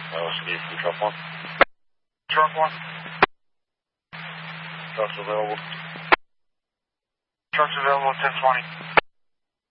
Steve from truck 1. Truck 1. Truck's available. Truck's available, 1020.